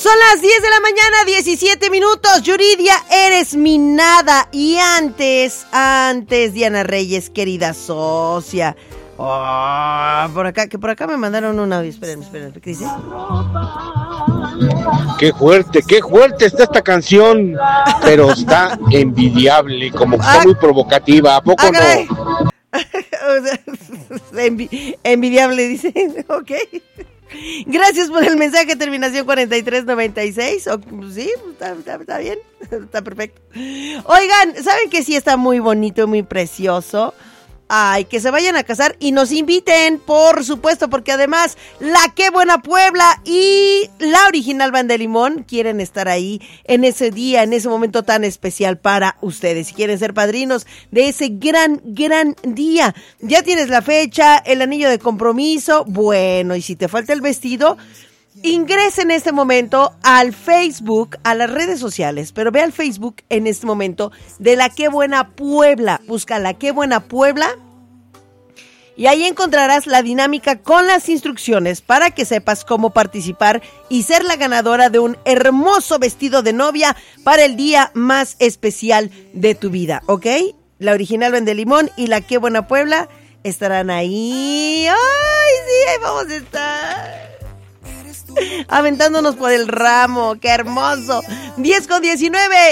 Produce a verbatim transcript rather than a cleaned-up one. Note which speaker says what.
Speaker 1: Son las diez de la mañana, diecisiete minutos. Yuridia, eres mi nada. Y antes, antes, Diana Reyes, querida socia. Oh, por acá, que por acá me mandaron un audio. Esperen, esperen, ¿qué dice?
Speaker 2: Qué fuerte, qué fuerte está esta canción, pero está envidiable, como que está
Speaker 1: ah,
Speaker 2: muy provocativa, ¿a poco
Speaker 1: ah,
Speaker 2: no?
Speaker 1: O sea, envi- envidiable, dice. Ok. Gracias por el mensaje, terminación cuarenta y tres noventa y seis. O, sí, está, está, está bien, está perfecto. Oigan, ¿saben que sí está muy bonito y muy precioso? Ay, que se vayan a casar y nos inviten, por supuesto, porque además la Qué Buena Puebla y la Original Banda de Limón quieren estar ahí en ese día, en ese momento tan especial para ustedes. Si quieren ser padrinos de ese gran, gran día, ya tienes la fecha, el anillo de compromiso, bueno, y si te falta el vestido, ingresa en este momento al Facebook, a las redes sociales, pero ve al Facebook en este momento de la Qué Buena Puebla. Busca la Qué Buena Puebla y ahí encontrarás la dinámica con las instrucciones para que sepas cómo participar y ser la ganadora de un hermoso vestido de novia para el día más especial de tu vida, ¿ok? La Original Vende Limón y la Qué Buena Puebla estarán ahí. ¡Ay, sí! Ahí vamos a estar aventándonos por el ramo, qué hermoso. diez con diecinueve.